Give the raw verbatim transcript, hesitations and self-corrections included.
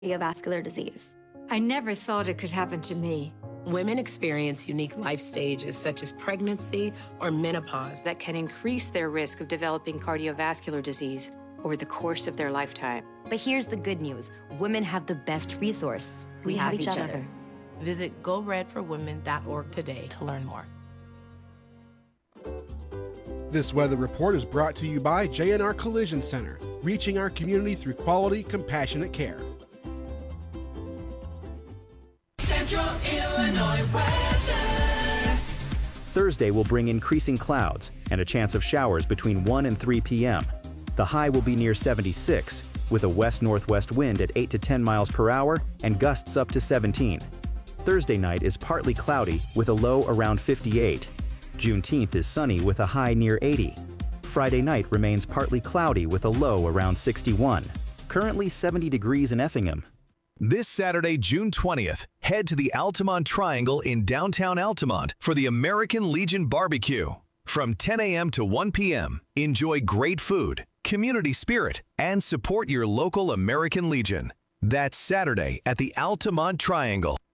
cardiovascular disease. I never thought it could happen to me. Women experience unique life stages such as pregnancy or menopause that can increase their risk of developing cardiovascular disease over the course of their lifetime. But here's the good news. Women have the best resource. We, we have, have each, each other. other. Visit go red for women dot org today to learn more. This weather report is brought to you by J N R Collision Center, reaching our community through quality, compassionate care. Central Illinois weather. Thursday will bring increasing clouds and a chance of showers between one and three p m The high will be near seventy-six, with a west-northwest wind at eight to ten miles per hour and gusts up to seventeen. Thursday night is partly cloudy with a low around fifty-eight. Juneteenth is sunny with a high near eighty. Friday night remains partly cloudy with a low around sixty-one. Currently seventy degrees in Effingham. This Saturday, June twentieth, head to the Altamont Triangle in downtown Altamont for the American Legion Barbecue. From ten a m to one p m, enjoy great food, community spirit, and support your local American Legion. That's Saturday at the Altamont Triangle.